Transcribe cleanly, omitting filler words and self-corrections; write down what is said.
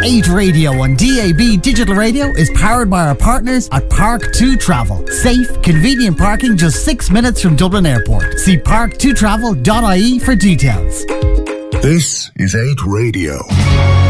8 Radio on DAB Digital Radio is powered by our partners at Park2 Travel. Safe, convenient parking just 6 minutes from Dublin Airport. See park2travel.ie for details. This is 8 Radio.